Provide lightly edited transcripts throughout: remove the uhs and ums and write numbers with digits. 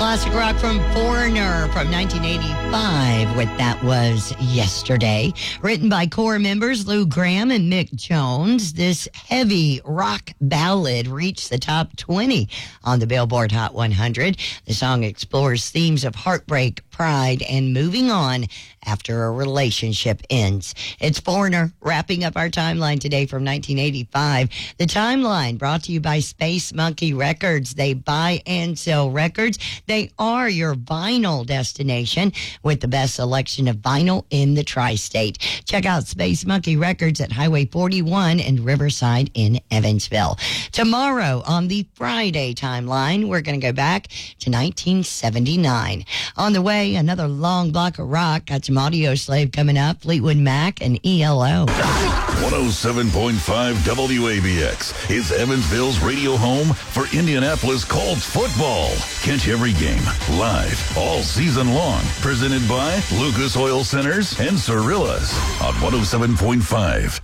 Classic rock from Foreigner from 1985. What that was yesterday. Written by core members Lou Gramm and Mick Jones. This heavy rock ballad reached the top 20 on the Billboard Hot 100. The song explores themes of heartbreak, pride, and moving on after a relationship ends. It's Foreigner wrapping up our timeline today from 1985. The timeline brought to you by Space Monkey Records. They buy and sell records. They are your vinyl destination with the best selection of vinyl in the tri-state. Check out Space Monkey Records at Highway 41 and Riverside in Evansville. Tomorrow on the Friday timeline, we're going to go back to 1979. On the way, another long block of rock. Got some Audio Slave coming up, Fleetwood Mac and ELO. 107.5 WABX is Evansville's radio home for Indianapolis Colts football. Catch every game live all season long. Presented by Lucas Oil Centers and Cirillas on 107.5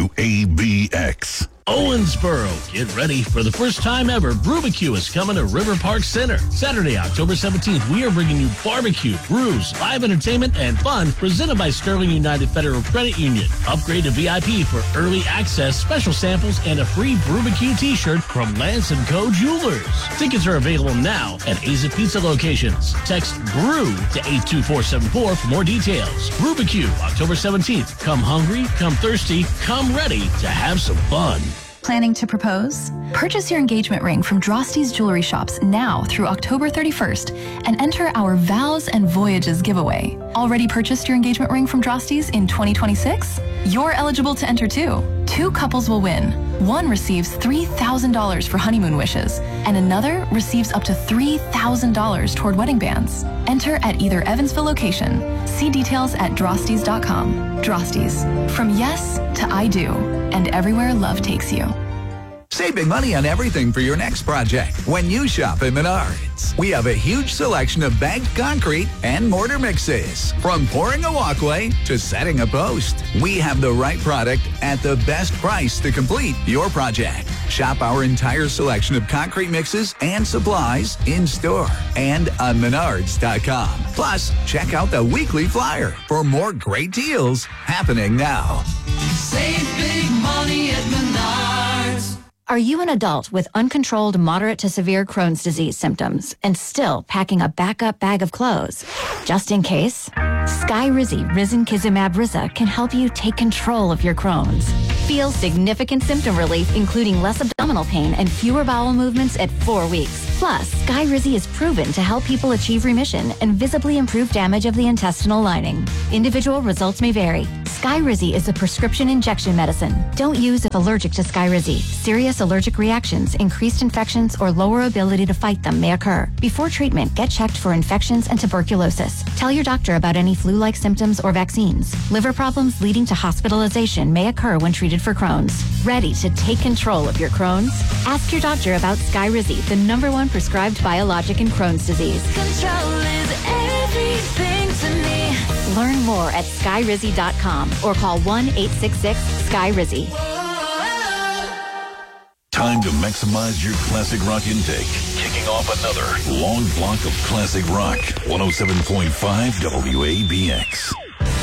WABX. Owensboro, get ready for the first time ever. Brubacue is coming to River Park Center. Saturday, October 17th, we are bringing you barbecue, brews, live entertainment, and fun presented by Sterling United Federal Credit Union. Upgrade to VIP for early access, special samples, and a free Brubacue t-shirt from Lance & Co. Jewelers. Tickets are available now at Aza Pizza locations. Text BREW to 82474 for more details. Brubacue, October 17th. Come hungry, come thirsty, come ready to have some fun. Planning to propose? Purchase your engagement ring from Drosty's Jewelry Shops now through October 31st and enter our Vows and Voyages giveaway. Already purchased your engagement ring from Drosty's in 2026? You're eligible to enter too. 2 couples will win. One receives $3,000 for honeymoon wishes, and another receives up to $3,000 toward wedding bands. Enter at either Evansville location. See details at drostys.com. Drosty's. From yes to I do, and everywhere love takes you. Save big money on everything for your next project when you shop at Menards. We have a huge selection of bagged concrete and mortar mixes. From pouring a walkway to setting a post, we have the right product at the best price to complete your project. Shop our entire selection of concrete mixes and supplies in store and on Menards.com. Plus, check out the weekly flyer for more great deals happening now. Save big money at Menards. Are you an adult with uncontrolled moderate to severe Crohn's disease symptoms and still packing a backup bag of clothes? Just in case, Skyrizi Risankizumab Riza can help you take control of your Crohn's. Feel significant symptom relief, including less abdominal pain and fewer bowel movements at 4 weeks. Plus, Skyrizi is proven to help people achieve remission and visibly improve damage of the intestinal lining. Individual results may vary. Skyrizi is a prescription injection medicine. Don't use if allergic to Skyrizi. Serious allergic reactions, increased infections, or lower ability to fight them may occur. Before treatment, get checked for infections and tuberculosis. Tell your doctor about any flu-like symptoms or vaccines. Liver problems leading to hospitalization may occur when treated for Crohn's. Ready to take control of your Crohn's? Ask your doctor about Skyrizi, the #1 prescribed biologic in Crohn's disease. Control is everything to me. Learn more at skyrizi.com or call 1-866-SKYRIZI. Time to maximize your classic rock intake. Kicking off another long block of classic rock. 107.5 WABX.